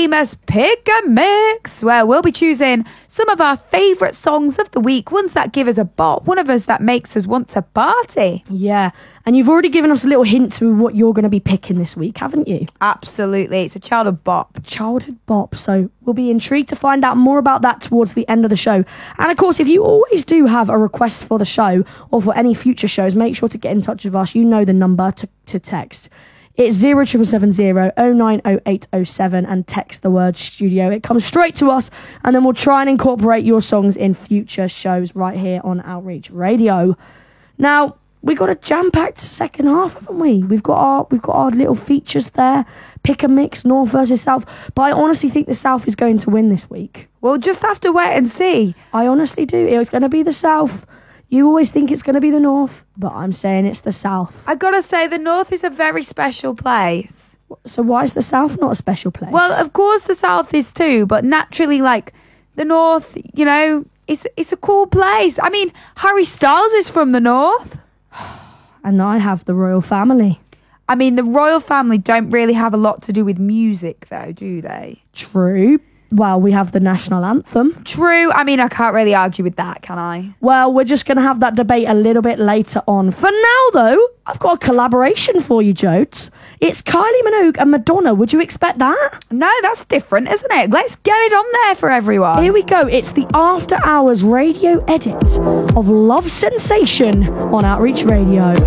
famous Pick a Mix, where we'll be choosing some of our favourite songs of the week, ones that give us a bop, one of us that makes us want to party. Yeah, and you've already given us a little hint to what you're going to be picking this week, haven't you? Absolutely, it's a childhood bop. Childhood bop, so we'll be intrigued to find out more about that towards the end of the show. And of course, if you always do have a request for the show or for any future shows, make sure to get in touch with us. You know the number to text. It's 07770 090807 and text the word studio. It comes straight to us, and then we'll try and incorporate your songs in future shows right here on Outreach Radio. Now, we got a jam-packed second half, haven't we? We've got our little features there. Pick a mix, North versus South. But I honestly think the South is going to win this week. We'll just have to wait and see. I honestly do. It's going to be the South. You always think it's going to be the North, but I'm saying it's the South. I gotta say, the North is a very special place. So why is the South not a special place? Well, of course the South is too, but naturally, like, the North, you know, it's a cool place. I mean, Harry Styles is from the North. And I have the royal family. I mean, the royal family don't really have a lot to do with music, though, do they? True. Well, we have the national anthem. True. I mean, I can't really argue with that, can I? Well, we're just going to have that debate a little bit later on. For now, though, I've got a collaboration for you, Jotes. It's Kylie Minogue and Madonna. Would you expect that? No, that's different, isn't it? Let's get it on there for everyone. Here we go. It's the After Hours radio edit of Love Sensation on Outreach Radio.